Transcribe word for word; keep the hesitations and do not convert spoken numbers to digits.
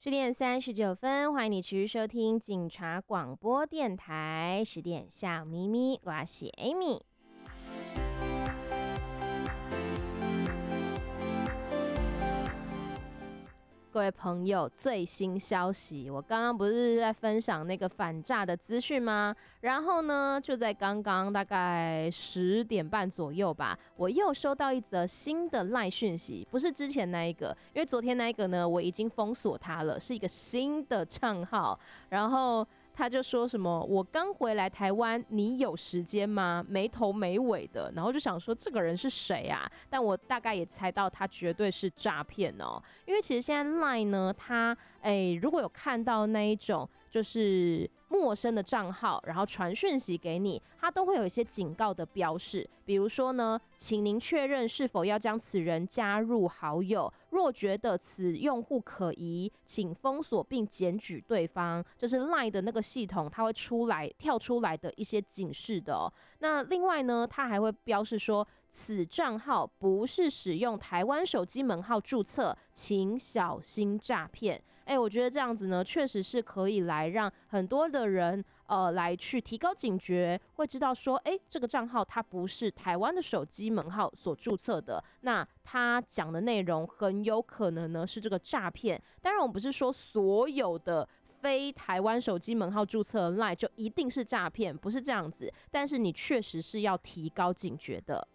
十点三十九分，欢迎你持续收听警察广播电台。十点笑咪咪，我是 Amy。各位朋友，最新消息，我刚刚不是在分享那个反诈的资讯吗？然后呢，就在刚刚大概十点半左右吧，我又收到一则新的赖讯息，不是之前那一个，因为昨天那一个呢，我已经封锁它了，是一个新的账号，然后他就说什么我刚回来台湾，你有时间吗？没头没尾的，然后就想说这个人是谁啊？但我大概也猜到他绝对是诈骗哦，因为其实现在 Line 呢，他哎如果有看到那一种就是陌生的账号，然后传讯息给你，它都会有一些警告的标示，比如说呢，请您确认是否要将此人加入好友，若觉得此用户可疑，请封锁并检举对方，这是 Line 的那个系统，它会出来跳出来的一些警示的哦。那另外呢，它还会标示说，此账号不是使用台湾手机门号注册，请小心诈骗。哎，我觉得这样子呢，确实是可以来让很多的人呃来去提高警觉，会知道说，哎，这个账号它不是台湾的手机门号所注册的，那他讲的内容很有可能呢是这个诈骗。当然，我们不是说所有的非台湾手机门号注册的 Line 就一定是诈骗，不是这样子，但是你确实是要提高警觉的。